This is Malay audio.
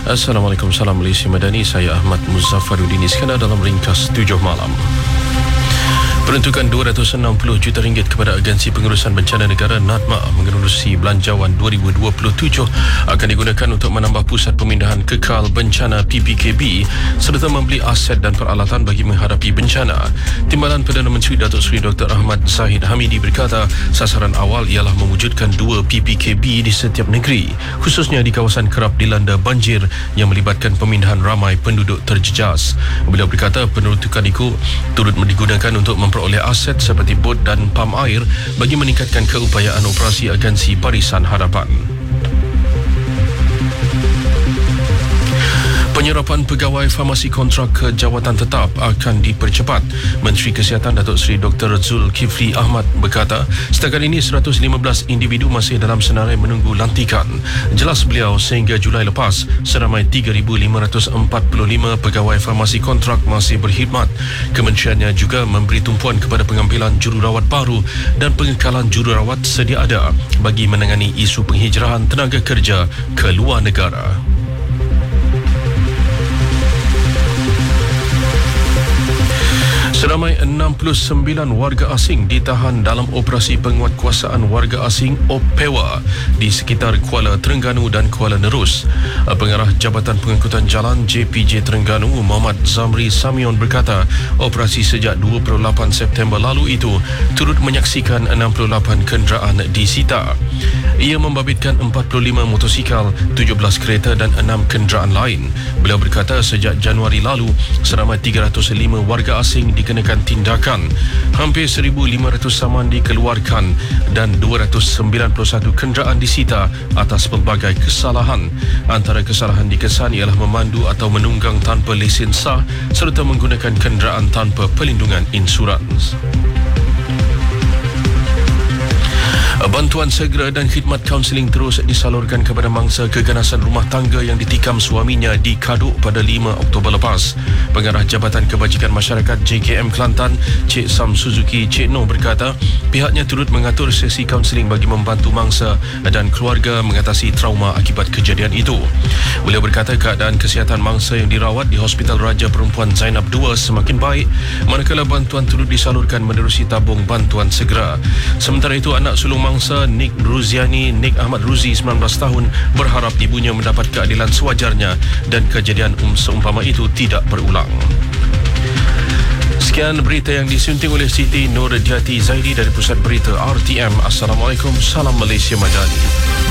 Assalamualaikum, salam Malaysia Madani. Saya Ahmad Muzaffaruddin. Sekarang dalam ringkas 7 malam. Peruntukan RM260 juta kepada Agensi Pengurusan Bencana Negara NADMA mengerusi Belanjawan 2027 akan digunakan untuk menambah pusat pemindahan kekal bencana PPKB serta membeli aset dan peralatan bagi menghadapi bencana. Timbalan Perdana Menteri Datuk Seri Dr. Ahmad Zahid Hamidi berkata sasaran awal ialah mewujudkan 2 PPKB di setiap negeri, khususnya di kawasan kerap dilanda banjir yang melibatkan pemindahan ramai penduduk terjejas. Beliau berkata peruntukan itu turut digunakan untuk memperoleh aset seperti bot dan pam air bagi meningkatkan keupayaan operasi Agensi Barisan Hadapan. Penyerapan pegawai farmasi kontrak ke jawatan tetap akan dipercepat. Menteri Kesihatan Datuk Seri Dr. Zulkifli Ahmad berkata, setakat ini 115 individu masih dalam senarai menunggu lantikan. Jelas beliau, sehingga Julai lepas, seramai 3,545 pegawai farmasi kontrak masih berkhidmat. Kementeriannya juga memberi tumpuan kepada pengambilan jururawat baru dan pengekalan jururawat sedia ada bagi menangani isu penghijrahan tenaga kerja ke luar negara. Seramai 69 warga asing ditahan dalam operasi penguatkuasaan warga asing OPEWA di sekitar Kuala Terengganu dan Kuala Nerus. Pengarah Jabatan Pengangkutan Jalan JPJ Terengganu Muhammad Zamri Samion berkata operasi sejak 28 September lalu itu turut menyaksikan 68 kenderaan disita. Ia membabitkan 45 motosikal, 17 kereta dan 6 kenderaan lain. Beliau berkata sejak Januari lalu seramai 305 warga asing dikenakan tindakan, hampir 1,500 saman dikeluarkan dan 291 kenderaan disita atas pelbagai kesalahan. Antara kesalahan dikesan ialah memandu atau menunggang tanpa lesen sah serta menggunakan kenderaan tanpa pelindungan insurans. Bantuan segera dan khidmat kaunseling terus disalurkan kepada mangsa keganasan rumah tangga yang ditikam suaminya di Kaduk pada 5 Oktober lepas. Pengarah Jabatan Kebajikan Masyarakat JKM Kelantan, Cik Sam Suzuki Cik Noh berkata, pihaknya turut mengatur sesi kaunseling bagi membantu mangsa dan keluarga mengatasi trauma akibat kejadian itu. Beliau berkata keadaan kesihatan mangsa yang dirawat di Hospital Raja Perempuan Zainab II semakin baik, manakala bantuan turut disalurkan menerusi tabung bantuan segera. Sementara itu, anak sulung mangsa Nik Ruziani, Nik Ahmad Ruzi 19 tahun berharap ibunya mendapat keadilan sewajarnya dan kejadian seumpama itu tidak berulang. Sekian berita yang disunting oleh Siti Nur Jati Zaidi dari Pusat Berita RTM. Assalamualaikum, salam Malaysia Madani.